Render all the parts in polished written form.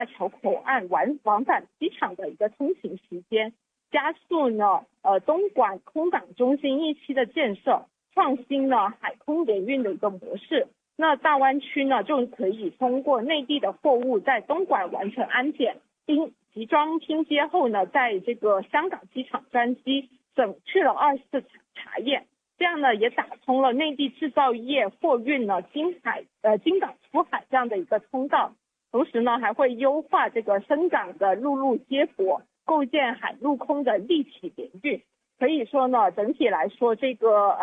桥口岸往返机场的一个通行时间，加速呢东莞空港中心一期的建设，创新呢海空联运的一个模式。那大湾区呢就可以通过内地的货物在东莞完成安检，集装拼接后呢，在这个香港机场专机省去了24次查验，这样呢也打通了内地制造业货运呢经港出海这样的一个通道。同时呢还会优化这个深港的陆路接驳，构建海陆空的立体联运。可以说呢整体来说这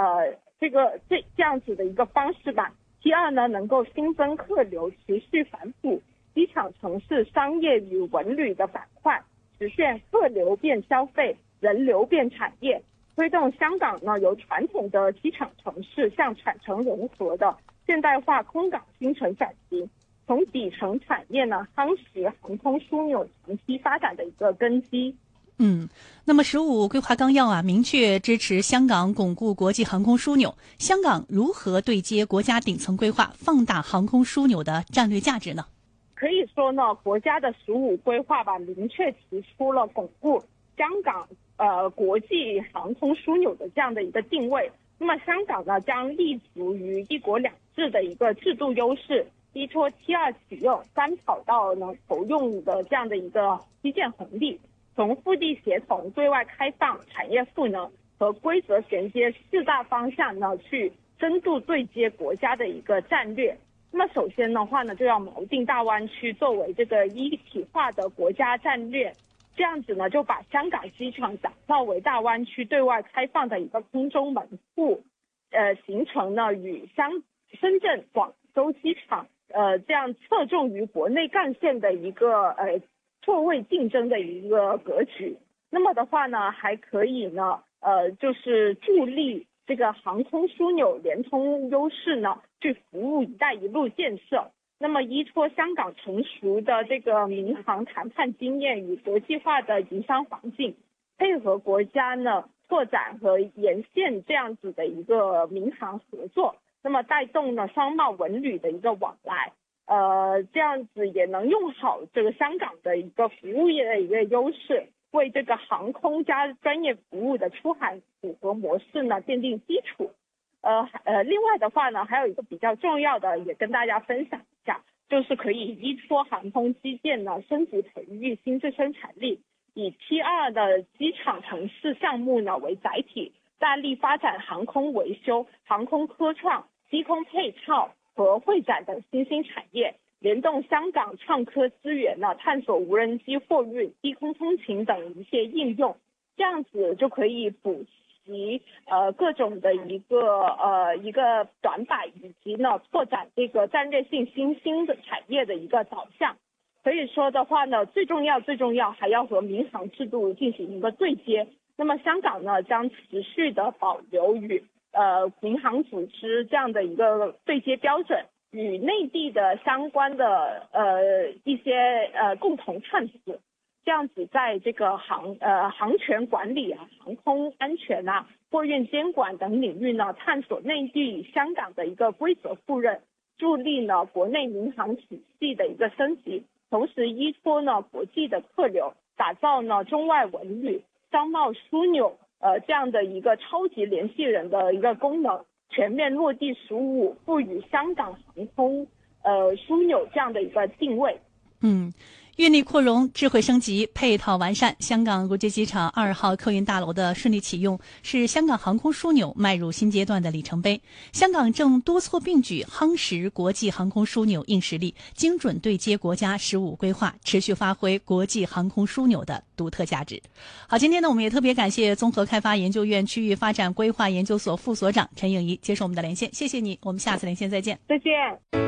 样子的一个方式吧，T2呢能够新增客流，持续反哺机场城市商业与文旅的板块，实现客流变消费，人流变产业，推动香港呢由传统的机场城市向产城融合的现代化空港新城转型，从底层产业呢夯实航空枢纽长期发展的一个根基。 那么15规划纲要明确支持香港巩固国际航空枢纽，香港如何对接国家顶层规划，放大航空枢纽的战略价值呢？ 可以说呢，国家的15规划吧，明确提出了巩固香港国际航空枢纽的这样的一个定位。那么香港呢将立足于一国两制的一个制度优势，依托T2启用3跑道呢投用的这样的一个基建红利，从腹地协同、对外开放、产业赋能和规则衔接4大方向呢，去深度对接国家的一个战略。那么首先的话呢，就要锚定大湾区作为这个一体化的国家战略，这样子呢就把香港机场打造为大湾区对外开放的一个空中门户，形成呢与深圳、广州机场这样侧重于国内干线的一个错位竞争的一个格局。那么的话呢，还可以呢就是助力这个航空枢纽联通优势呢，去服务“一带一路”建设。那么依托香港成熟的这个民航谈判经验与国际化的营商环境，配合国家呢拓展和沿线这样子的一个民航合作，那么带动呢商贸文旅的一个往来。这样子也能用好这个香港的一个服务业的一个优势，为这个航空加专业服务的出海符合模式呢奠定基础。另外的话呢，还有一个比较重要的，也跟大家分享一下，就是可以依托航空基建呢升级培育新质生产力，以T2的机场城市项目呢为载体，大力发展航空维修、航空科创、低空配套和会展等新兴产业，联动香港创科资源呢，探索无人机货运、低空通勤等一些应用，这样子就可以补齐各种的一个短板，以及呢拓展这个战略性新兴的产业的一个导向。所以说的话呢，最重要还要和民航制度进行一个对接。那么香港呢将持续的保留与民航组织这样的一个对接标准，与内地的相关的一些共同探索，这样子在这个航权管理航空安全货运监管等领域呢，探索内地与香港的一个规则互认，助力呢国内民航体系的一个升级，同时依托呢国际的客流，打造呢中外文旅、商贸枢纽这样的一个超级联系人的一个功能，全面落地15，赋予香港航空枢纽这样的一个定位。 运力扩容、智慧升级、配套完善，香港国际机场2号客运大楼的顺利启用，是香港航空枢纽迈入新阶段的里程碑。香港正多措并举，夯实国际航空枢纽硬实力，精准对接国家15规划，持续发挥国际航空枢纽的独特价值。好，今天呢，我们也特别感谢综合开发研究院区域发展规划研究所副所长陈颖仪接受我们的连线，谢谢你，我们下次连线再见。 再见。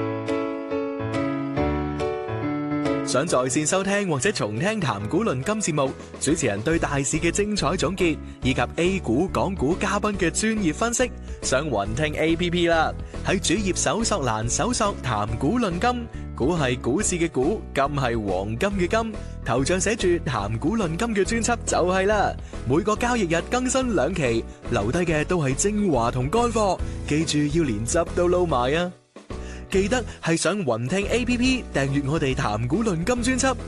想在線收聽或者重聽談股論金節目，主持人對大市嘅精彩總結，以及 A 股、港股嘉賓嘅專業分析，上雲聽 APP 啦。喺主頁搜索欄搜索談股論金，股係股市嘅股，金係黃金嘅金，頭像寫住談股論金嘅專輯就係啦。每個交易日更新2期，留低嘅都係精華同乾貨，記住要連汁都撈埋啊！ 記得係上雲聽 APP 訂閱我哋談股論金專輯，